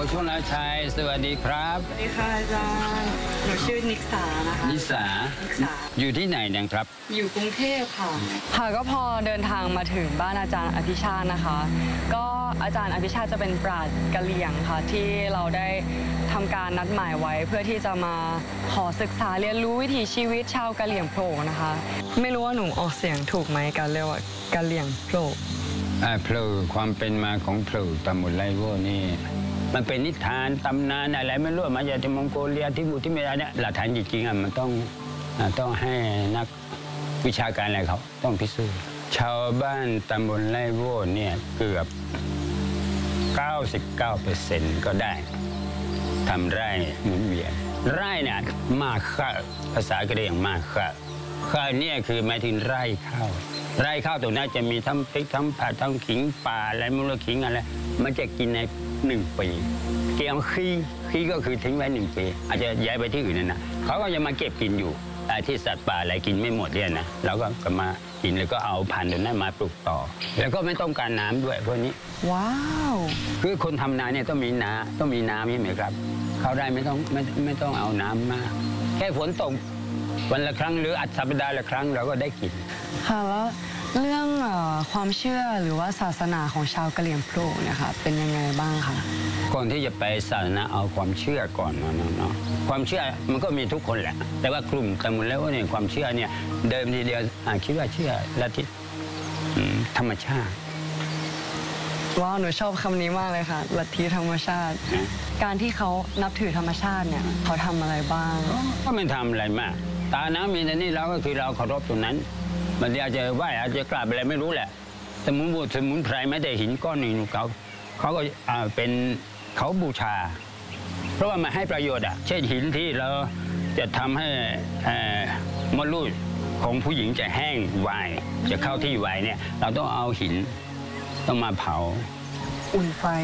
คุณอาชัยสวัสดีครับสวัสดีค่ะอาจารย์หนูชื่อนิสานะคะนิสาอยู่ที่ไหนนะครับอยู่กรุงเทพค่ะก็พอเดินทางมาถึงบ้านอาจารย์อภิชาตินะคะก็อาจารย์อภิชาติจะเป็นปราชญ์กะเหรี่ยงค่ะที่เราได้ทำการนัดหมายไว้เพื่อที่จะมาขอศึกษาเรียนรู้วิถีชีวิตชาวกะเหรี่ยงโผล่นะคะไม่รู้ว่าหนูออกเสียงถูกไหมการเรียกว่ากะเหรี่ยงโผล่โผล่ความเป็นมาของโผล่ตำบลไร่โว้นี่มันเป็นนิทานตำนานอะไรไม่รู้มาจากมองโกเลียที่บูที่เมียเนี่ยหลักฐานจริงๆมันต้องให้นักวิชาการอะไรเขาต้องพิสูจน์ชาวบ้านตำบลไร่โว้เนี่ยเกือบ 99% ก็ได้ทำไร่หมุนเวียนไร่เนี่ยมาค่าภาษากะเหรี่ยงมาค่าค่าเนี่ยคือหมายถึงไร่ข้าวไร่ข้าวตรงนั้นจะมีทั้งพริกทั้งผักทั้งขิงป่าอะไรมูลขิงอะไรมันจะกินใน1 ปีเกี่ยวขี้ก็คือทิ้งไว้1 ปีอาจจะย้ายไปที่อื่นนั่นนะเขาก็จะมาเก็บกินอยู่แต่ที่สัตว์ป่าอะไรกินไม่หมดเนี่ยนะเราก็มากินแล้วก็เอาพันธุ์ตรงนั้นมาปลูกต่อแล้วก็ไม่ต้องการน้ำด้วยพวกนี้ว้าวคือคนทำนาเนี่ยต้องมีน้ำใช่ไหมครับเขาได้ไม่ต้องเอาน้ำมากแค่ฝนตกวันละครั้งหรือสัปดาห์ละครั้งเราก็ได้กินค่ะแล้วเรื่องความเชื่อหรือว่าศาสนาของชาวกะเหรี่ยงโผล่เนี่ยค่ะเป็นยังไงบ้างคะก่อนที่จะไปศาสนาเอาความเชื่อก่อนเนาะความเชื่อมันก็มีทุกคนแหละแต่ว่ากลุ่มตำบลแล้วเนี่ยความเชื่อเนี่ยเดิมทีเดียวคิดว่าเชื่อลัทธิธรรมชาติว้าวหนูชอบคำนี้มากเลยค่ะลัทธิธรรมชาติการที่เขานับถือธรรมชาติเนี่ยเขาทำอะไรบ้างก็ไม่ทำอะไรมากตาน้ำมีแต่นี่เราก็คือเราเคารพตรงนั้นมันอาจจะไหว้อาจจะกราบอะไรไม่รู้แหละสมุนไพรไม่ได้หินก้อนหนึ่งเขาก็เป็นเขาบูชาเพราะว่ามันให้ประโยชน์เช่นหินที่เราจะทำให้มดลูกของผู้หญิงจะแห้งไวจะเข้าที่ไวเนี่ยเราต้องเอาหินต้องมาเผาอุ่นไฟ